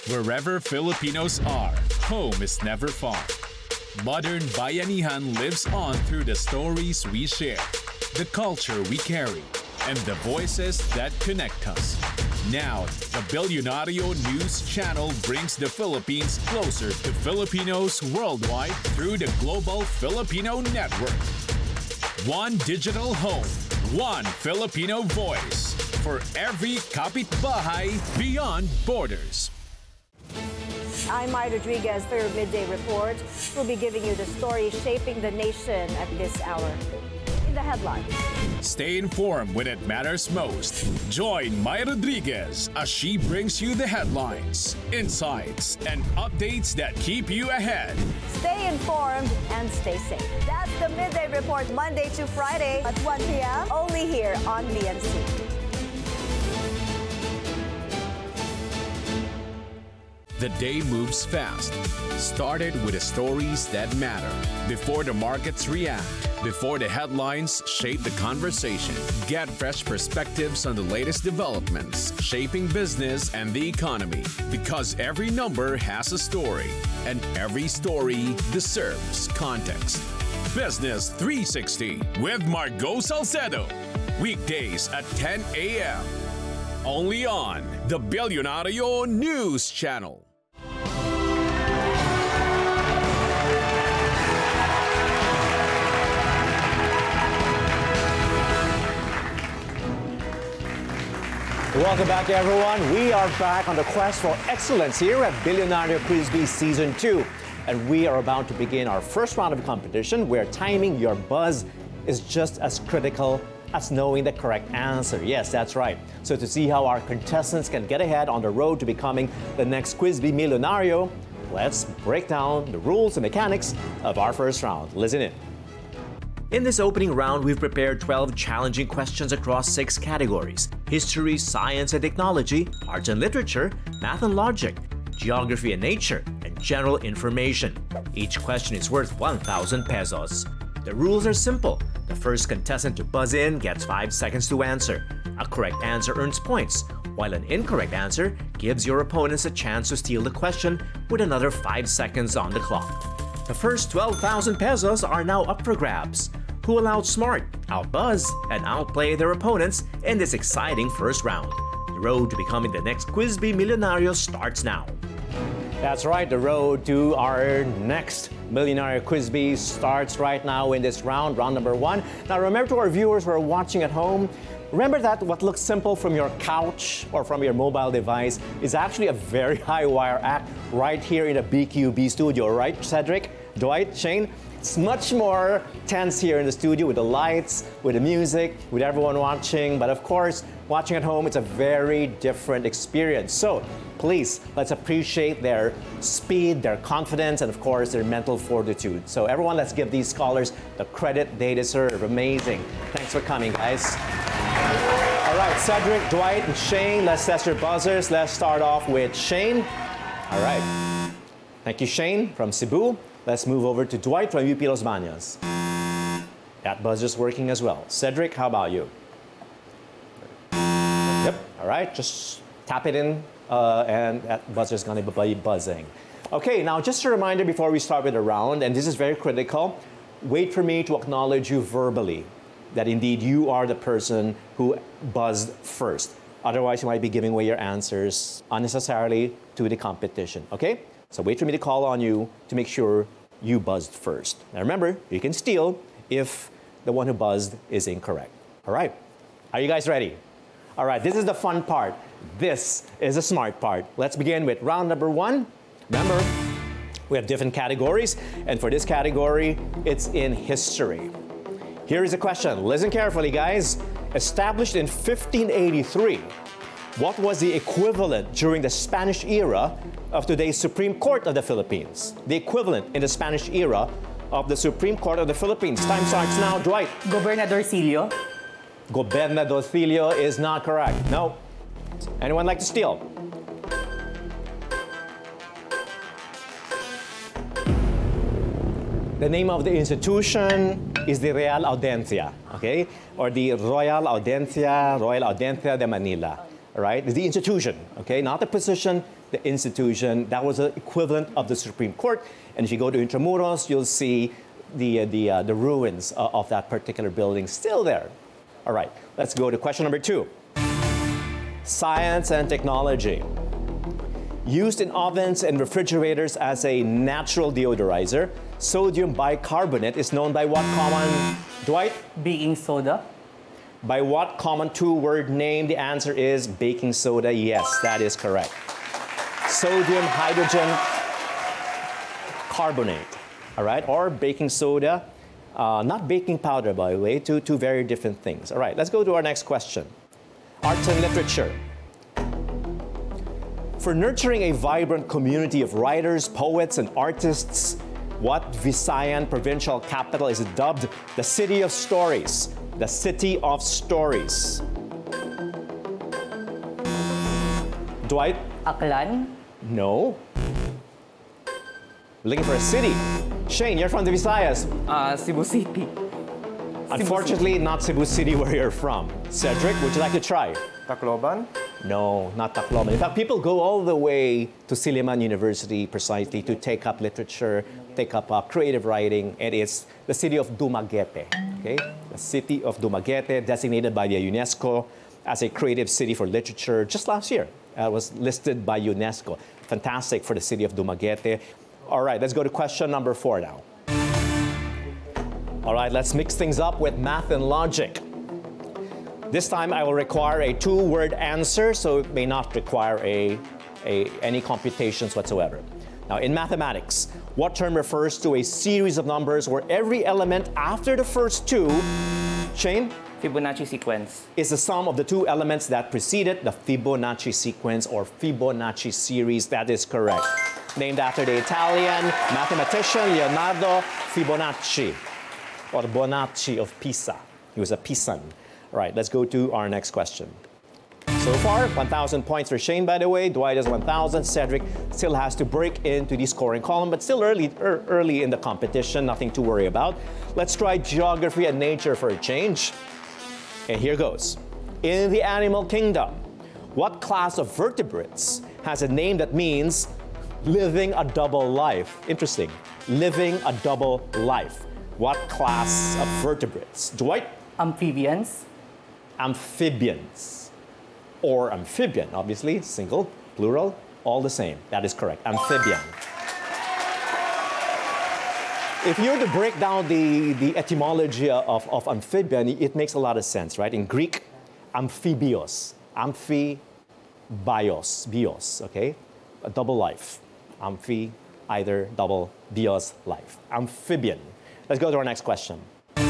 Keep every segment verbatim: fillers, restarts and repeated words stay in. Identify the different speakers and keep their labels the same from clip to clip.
Speaker 1: Wherever Filipinos are, home is never far. Modern Bayanihan lives on through the stories we share, the culture we carry, and the voices that connect us. Now, the Billionario News Channel brings the Philippines closer to Filipinos worldwide through the Global Filipino Network. One digital home, one Filipino voice for every kapitbahay beyond borders.
Speaker 2: I'm Maya Rodriguez for your Midday Report. We'll be giving you the story shaping the nation at this hour. In the headlines.
Speaker 1: Stay informed when it matters most. Join Maya Rodriguez as she brings you the headlines, insights, and updates that keep you ahead.
Speaker 2: Stay informed and stay safe. That's the Midday Report, Monday to Friday at one p m only here on B N C.
Speaker 1: The day moves fast. Started with the stories that matter. Before the markets react, before the headlines shape the conversation, get fresh perspectives on the latest developments shaping business and the economy. Because every number has a story, and every story deserves context. Business three sixty with Margo Salcedo. Weekdays at ten a m Only on the Billionario News Channel.
Speaker 3: Welcome back, everyone. We are back on the quest for excellence here at Billionario Quiz Bee Season two. And we are about to begin our first round of competition where timing your buzz is just as critical as knowing the correct answer. Yes, that's right. So to see how our contestants can get ahead on the road to becoming the next Quiz Bee Millionario, let's break down the rules and mechanics of our first round. Listen in. In this opening round, we've prepared twelve challenging questions across six categories: history, science and technology, arts and literature, math and logic, geography and nature, and general information. Each question is worth one thousand pesos. The rules are simple. The first contestant to buzz in gets five seconds to answer. A correct answer earns points, while an incorrect answer gives your opponents a chance to steal the question with another five seconds on the clock. The first twelve thousand pesos are now up for grabs. Who will outsmart, outbuzz, and outplay their opponents in this exciting first round? The road to becoming the next Quiz Bee Millionario starts now. That's right, the road to our next Millionaire Quiz Bee starts right now in this round, round number one. Now remember, to our viewers who are watching at home, remember that what looks simple from your couch or from your mobile device is actually a very high wire act right here in the B Q B studio, right, Cedric, Dwight, Shane? It's much more tense here in the studio with the lights, with the music, with everyone watching. But of course, watching at home, it's a very different experience. So please, let's appreciate their speed, their confidence, and of course, their mental fortitude. So everyone, let's give these scholars the credit they deserve. Amazing. Thanks for coming, guys. All right, Cedric, Dwight, and Shane, let's test your buzzers. Let's start off with Shane. All right. Thank you, Shane from Cebu. Let's move over to Dwight from U P Los Baños. That buzzer's working as well. Cedric, how about you? Yep, all right, just tap it in uh, and that buzzer's gonna be buzzing. Okay, now just a reminder before we start with the round, and this is very critical, wait for me to acknowledge you verbally, that indeed you are the person who buzzed first. Otherwise, you might be giving away your answers unnecessarily to the competition, okay? So wait for me to call on you to make sure you buzzed first. Now remember, you can steal if the one who buzzed is incorrect. All right, are you guys ready? All right, this is the fun part. This is the smart part. Let's begin with round number one. Remember, we have different categories, and for this category, it's in history. Here is a question. Listen carefully, guys. Established in fifteen eighty-three, what was the equivalent during the Spanish era of today's Supreme Court of the Philippines? The equivalent in the Spanish era of the Supreme Court of the Philippines. Time starts now, Dwight.
Speaker 4: Gobernadorcillo.
Speaker 3: Gobernadorcillo is not correct. No. Anyone like to steal? The name of the institution is the Real Audiencia, okay? Or the Royal Audiencia, Royal Audiencia de Manila. all right? The institution, okay? Not the position, the institution. That was the equivalent of the Supreme Court. And if you go to Intramuros, you'll see the, uh, the, uh, the ruins uh, of that particular building still there. All right, let's go to question number two. Science and technology. Used in ovens and refrigerators as a natural deodorizer, sodium bicarbonate is known by what common, Dwight?
Speaker 4: Baking soda.
Speaker 3: By what common two-word name? The answer is baking soda. Yes, that is correct. Sodium hydrogen carbonate, all right? Or baking soda, uh, not baking powder, by the way, two, two very different things. All right, let's go to our next question. Arts and literature. For nurturing a vibrant community of writers, poets, and artists, what Visayan provincial capital is dubbed the City of Stories? The City of Stories. Dwight?
Speaker 4: Aklan.
Speaker 3: No. We're looking for a city. Shane, you're from the Visayas.
Speaker 4: Uh, Cebu City.
Speaker 3: Unfortunately, not Cebu City where you're from. Cedric, would you like to try?
Speaker 5: Tacloban?
Speaker 3: No, not Tacloban. In fact, people go all the way to Silliman University precisely to take up literature, take up uh, creative writing, and it's the city of Dumaguete, okay? The city of Dumaguete, designated by the UNESCO as a creative city for literature just last year. Uh, it was listed by UNESCO. Fantastic for the city of Dumaguete. All right, let's go to question number four now. All right, let's mix things up with math and logic. This time I will require a two-word answer, so it may not require a, a, any computations whatsoever. Now, in mathematics, what term refers to a series of numbers where every element after the first two, Shane?
Speaker 4: Fibonacci sequence.
Speaker 3: Is the sum of the two elements that preceded the Fibonacci sequence or Fibonacci series. That is correct. Named after the Italian mathematician Leonardo Fibonacci, or Bonacci of Pisa. He was a Pisan. All right, let's go to our next question. So far, one thousand points for Shane, by the way. Dwight has one thousand. Cedric still has to break into the scoring column, but still early, er, early in the competition, nothing to worry about. Let's try geography and nature for a change. And here goes. In the animal kingdom, what class of vertebrates has a name that means living a double life? Interesting. Living a double life. What class of vertebrates? Dwight?
Speaker 4: Amphibians.
Speaker 3: Amphibians. Or amphibian, obviously, single, plural, all the same. That is correct. Amphibian. If you were to break down the, the etymology of, of amphibian, it makes a lot of sense, right? In Greek, amphibios. Amphi, bios, bios, okay? A double life. Amphi, either, double, bios, life. Amphibian. Let's go to our next question.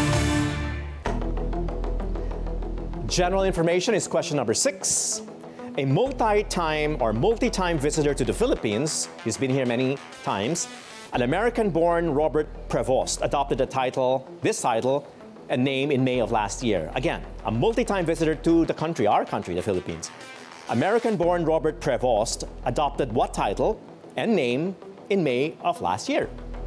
Speaker 3: General information is question number six. A multi-time or multi-time visitor to the Philippines, he's been here many times, an American-born Robert Prevost adopted the title, this title, and name in May of last year. Again, a multi-time visitor to the country, our country, the Philippines. American-born Robert Prevost adopted what title and name in May of last year?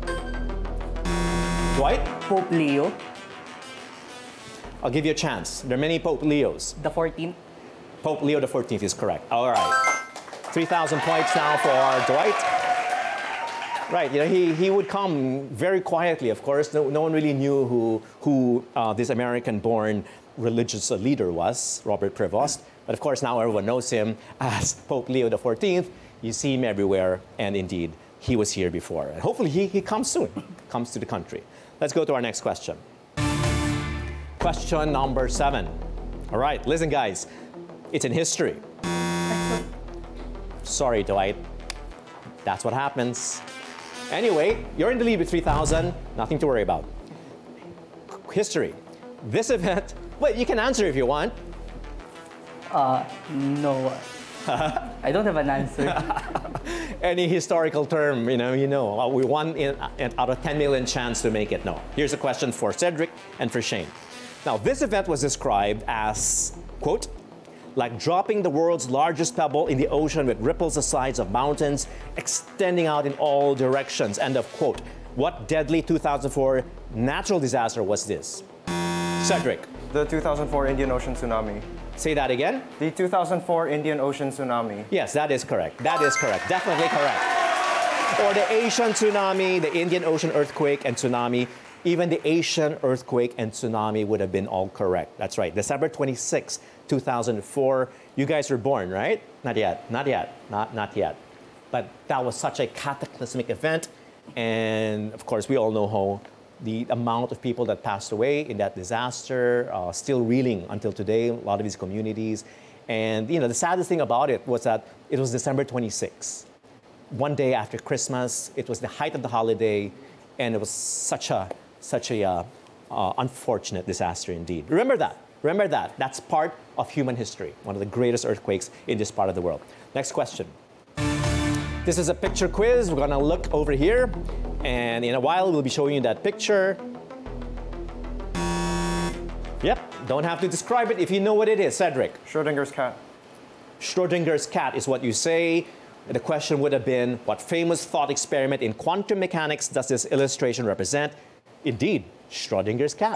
Speaker 3: Dwight?
Speaker 4: Pope Leo.
Speaker 3: I'll give you a chance. There are many Pope Leos.
Speaker 4: The fourteenth.
Speaker 3: Pope Leo the fourteenth is correct. All right. three thousand points now for Dwight. Right, you know, he, he would come very quietly, of course. No, no one really knew who, who uh, this American-born religious leader was, Robert Prevost. But of course, now everyone knows him as Pope Leo the fourteenth. You see him everywhere, and indeed, he was here before. And hopefully, he, he comes soon, comes to the country. Let's go to our next question. Question number seven. All right, listen, guys. It's in history. Sorry, Dwight. That's what happens. Anyway, you're in the lead with three thousand. Nothing to worry about. History. This event, well, you can answer if you want.
Speaker 4: Uh, no. I don't have an answer.
Speaker 3: Any historical term, you know, you know, uh, we won in, in, out of ten million chance to make it. No. Here's a question for Cedric and for Shane. Now, this event was described as, quote, like dropping the world's largest pebble in the ocean with ripples the sides of mountains, extending out in all directions, end of quote. What deadly two thousand four natural disaster was this? Cedric.
Speaker 5: The two thousand four Indian Ocean tsunami.
Speaker 3: Say that again.
Speaker 5: The two thousand four Indian Ocean tsunami.
Speaker 3: Yes, that is correct. That is correct. Definitely correct. Or the Asian tsunami, the Indian Ocean earthquake and tsunami. Even the Asian earthquake and tsunami would have been all correct. That's right. December twenty-sixth, two thousand four. You guys were born, right? Not yet. Not yet. Not, not yet. But that was such a cataclysmic event. And of course, we all know how the amount of people that passed away in that disaster, uh, still reeling until today, a lot of these communities. And you know, the saddest thing about it was that it was December twenty-sixth. One day after Christmas, it was the height of the holiday, and it was such a, such a uh, uh, unfortunate disaster indeed. Remember that. Remember that. That's part of human history, one of the greatest earthquakes in this part of the world. Next question. This is a picture quiz. We're gonna look over here, and in a while we'll be showing you that picture. Yep, don't have to describe it if you know what it is. Cedric.
Speaker 5: Schrodinger's cat.
Speaker 3: Schrodinger's cat is what you say. The question would have been, what famous thought experiment in quantum mechanics does this illustration represent? Indeed, Schrodinger's cat.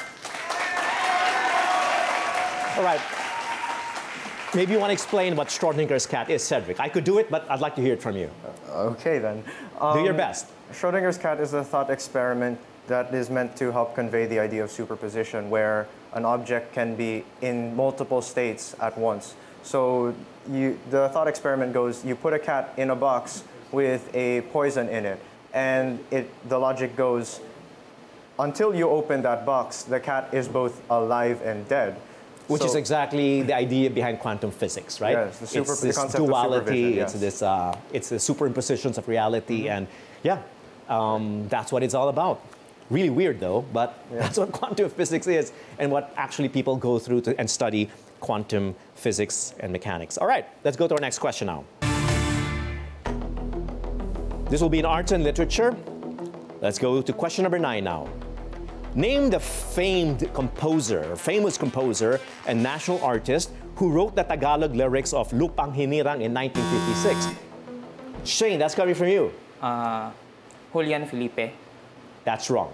Speaker 3: All right. Maybe you want to explain what Schrodinger's cat is, Cedric. I could do it, but I'd like to hear it from you.
Speaker 5: Okay, then. Um,
Speaker 3: do your best.
Speaker 5: Schrodinger's cat is a thought experiment that is meant to help convey the idea of superposition, where an object can be in multiple states at once. So you, the thought experiment goes, you put a cat in a box with a poison in it, and it, the logic goes, until you open that box, the cat is both alive and dead.
Speaker 3: Which
Speaker 5: so,
Speaker 3: is exactly the idea behind quantum physics, right?
Speaker 5: Yes, the, super,
Speaker 3: it's
Speaker 5: the
Speaker 3: this
Speaker 5: concept
Speaker 3: duality,
Speaker 5: of supervision, yes.
Speaker 3: it's this, uh, it's the superimpositions of reality, mm-hmm. and yeah, um, that's what it's all about. Really weird though, but yeah. That's what quantum physics is, and what actually people go through to, and study quantum physics and mechanics. All right, let's go to our next question now. This will be in arts and literature. Let's go to question number nine now. Name the famed composer, famous composer and national artist who wrote the Tagalog lyrics of Lupang Hinirang in nineteen fifty-six. Shane, that's coming from you.
Speaker 4: Uh, Julian Felipe.
Speaker 3: That's wrong.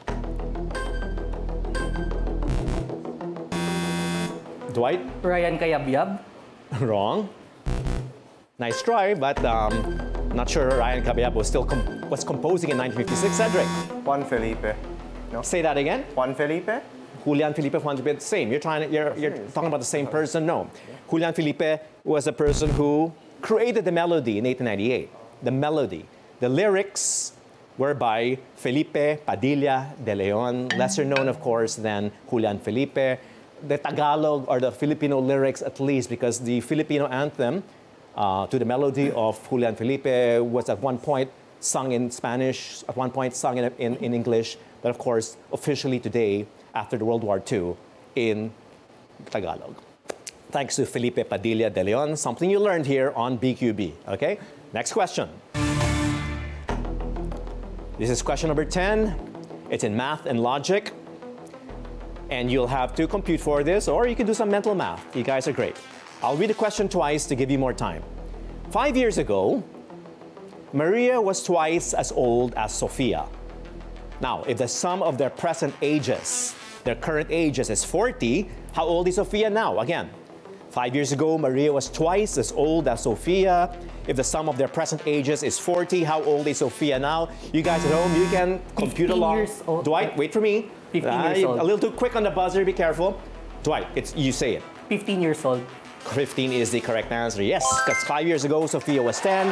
Speaker 3: Dwight?
Speaker 4: Ryan Cayabyab.
Speaker 3: Wrong. Nice try, but um, not sure Ryan Cayabyab was still com- was composing in nineteen fifty-six. Cedric?
Speaker 5: Juan Felipe. No?
Speaker 3: Say that again.
Speaker 5: Juan Felipe?
Speaker 3: Julian Felipe, Juan Felipe, same. You're trying to, you're, you're talking about the same person? No. Julian Felipe was a person who created the melody in eighteen ninety-eight. The melody. The lyrics were by Felipe Padilla de Leon, lesser known, of course, than Julian Felipe. The Tagalog or the Filipino lyrics, at least, because the Filipino anthem uh, to the melody of Julian Felipe was at one point sung in Spanish, at one point sung in, in, in English, but of course, officially today, after the World War Two, in Tagalog. Thanks to Felipe Padilla de Leon, something you learned here on B Q B, okay? Next question. This is question number ten. It's in math and logic. And you'll have to compute for this, or you can do some mental math. You guys are great. I'll read the question twice to give you more time. Five years ago, Maria was twice as old as Sophia. Now, if the sum of their present ages, their current ages is forty, how old is Sophia now? Again, five years ago, Maria was twice as old as Sophia. If the sum of their present ages is forty, how old is Sophia now? You guys at home, you can compute along.
Speaker 4: Years old.
Speaker 3: Dwight, wait for me.
Speaker 4: fifteen
Speaker 3: uh,
Speaker 4: years old.
Speaker 3: A little too quick on the buzzer, be careful. Dwight, it's, you say it.
Speaker 4: fifteen years old.
Speaker 3: fifteen is the correct answer, yes. Because five years ago, Sophia was ten.